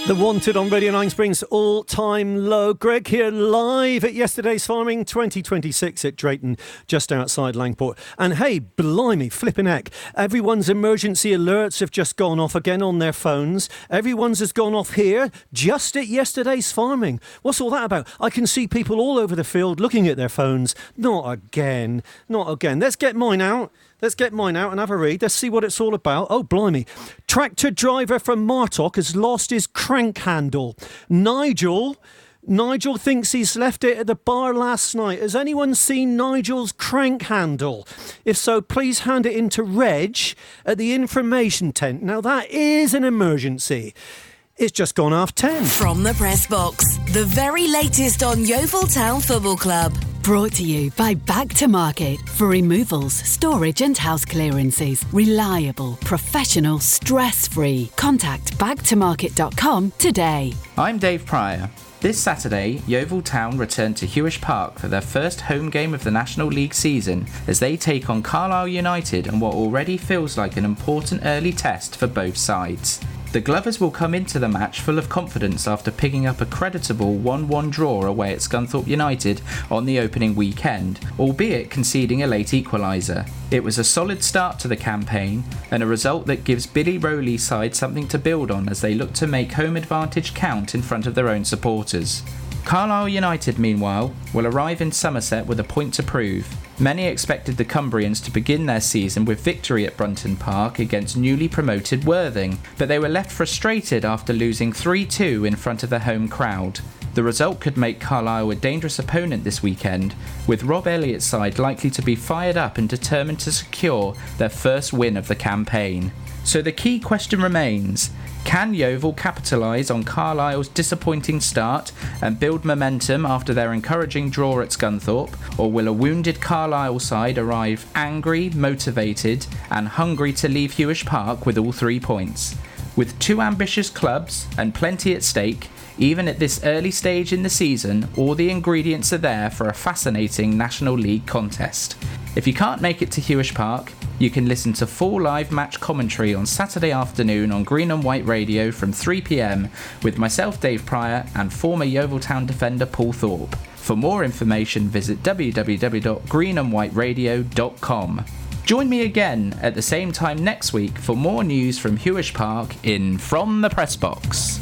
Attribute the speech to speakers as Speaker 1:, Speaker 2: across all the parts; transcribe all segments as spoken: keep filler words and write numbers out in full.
Speaker 1: The Wanted on Radio nine Springs all-time low. Greg here live at yesterday's farming twenty twenty-six at Drayton, just outside Langport. And hey, blimey, flipping heck, everyone's emergency alerts have just gone off again on their phones. Everyone's has gone off here just at yesterday's farming. What's all that about? I can see people all over the field looking at their phones. Not again, not again. Let's get mine out. Let's get mine out and have a read. Let's see what it's all about. Oh, blimey. Tractor driver from Martock has lost his crank handle. Nigel... Nigel thinks he's left it at the bar last night. Has anyone seen Nigel's crank handle? If so, please hand it in to Reg at the information tent. Now, that is an emergency. It's just gone half ten.
Speaker 2: From the press box, the very latest on Yeovil Town Football Club.
Speaker 3: Brought to you by Back to Market for removals, storage and house clearances. Reliable, professional, stress-free. Contact back to market dot com today.
Speaker 4: I'm Dave Pryor. This Saturday, Yeovil Town return to Hewish Park for their first home game of the National League season as they take on Carlisle United in what already feels like an important early test for both sides. The Glovers will come into the match full of confidence after picking up a creditable one one draw away at Scunthorpe United on the opening weekend, albeit conceding a late equaliser. It was a solid start to the campaign and a result that gives Billy Rowley's side something to build on as they look to make home advantage count in front of their own supporters. Carlisle United, meanwhile, will arrive in Somerset with a point to prove. Many expected the Cumbrians to begin their season with victory at Brunton Park against newly promoted Worthing, but they were left frustrated after losing three two in front of their home crowd. The result could make Carlisle a dangerous opponent this weekend, with Rob Elliott's side likely to be fired up and determined to secure their first win of the campaign. So the key question remains: can Yeovil capitalise on Carlisle's disappointing start and build momentum after their encouraging draw at Scunthorpe, or will a wounded Carlisle side arrive angry, motivated and hungry to leave Hewish Park with all three points? With two ambitious clubs and plenty at stake, even at this early stage in the season, all the ingredients are there for a fascinating National League contest. If you can't make it to Hewish Park, you can listen to full live match commentary on Saturday afternoon on Green and White Radio from three p m with myself, Dave Pryor, and former Yeovil Town defender Paul Thorpe. For more information, visit w w w dot green and white radio dot com. Join me again at the same time next week for more news from Hewish Park in From the Press Box.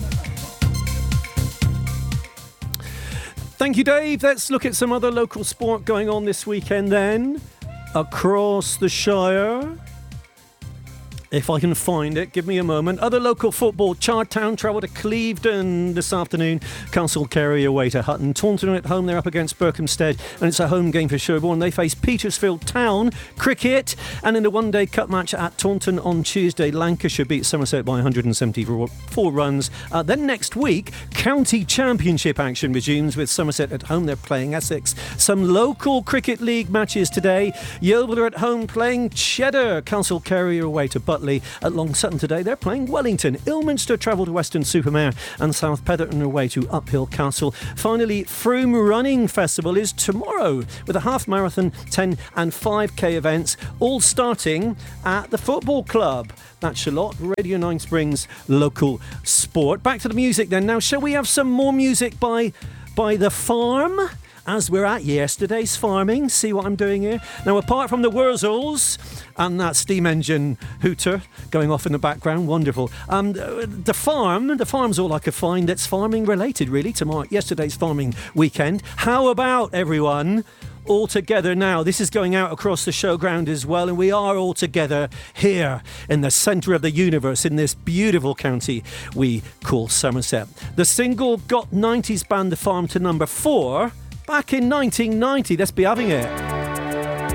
Speaker 1: Thank you, Dave. Let's look at some other local sport going on this weekend then. Across the Shire. If I can find it, give me a moment. Other local football. Chartown travel to Clevedon this afternoon. Castle Carey away to Hutton. Taunton at home, they're up against Berkhamsted, and it's a home game for Sherborne. They face Petersfield Town. Cricket. And in the one-day cup match at Taunton on Tuesday, Lancashire beat Somerset by one hundred seventy-four runs. Uh, then next week, County Championship action resumes with Somerset at home. They're playing Essex. Some local Cricket League matches today. Yeovil are at home playing Cheddar. Castle Carey away to Butley. At Long Sutton today, they're playing Wellington. Ilminster travel to Weston-super-Mare, and South Petherton away to Uphill Castle. Finally, Froome Running Festival is tomorrow with a half marathon, ten and five k events, all starting at the football club. That's Charlotte, Radio nine Springs local sport. Back to the music then. Now, shall we have some more music by by The Farm? As we're at yesterday's farming, see what I'm doing here? Now, apart from the Wurzels and that steam engine hooter going off in the background, wonderful. Um, the farm, the farm's all I could find that's farming related, really, to my yesterday's farming weekend. How about everyone? All together now. This is going out across the showground as well, and we are all together here in the centre of the universe in this beautiful county we call Somerset. The single got nineties band The Farm to number four back in nineteen ninety. Let's be having it.